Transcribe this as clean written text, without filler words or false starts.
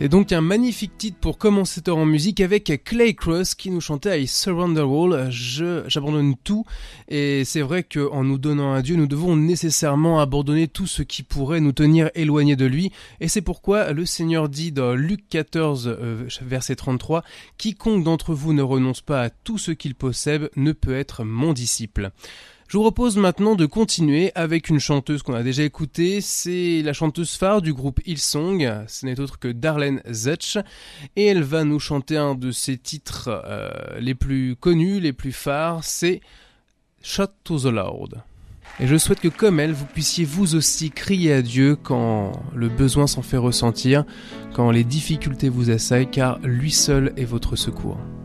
Et donc un magnifique titre pour commencer en musique avec Clay Cross qui nous chantait I Surrender All, j'abandonne tout. Et c'est vrai qu'en nous donnant à Dieu, nous devons nécessairement abandonner tout ce qui pourrait nous tenir éloignés de lui. Et c'est pourquoi le Seigneur dit dans Luc 14, verset 33, « Quiconque d'entre vous ne renonce pas à tout ce qu'il possède ne peut être mon disciple ». Je vous propose maintenant de continuer avec une chanteuse qu'on a déjà écoutée, c'est la chanteuse phare du groupe Hillsong, ce n'est autre que Darlene Zschech, et elle va nous chanter un de ses titres les plus connus, les plus phares, c'est Shout to the Lord. Et je souhaite que comme elle, vous puissiez vous aussi crier à Dieu quand le besoin s'en fait ressentir, quand les difficultés vous assaillent, car lui seul est votre secours.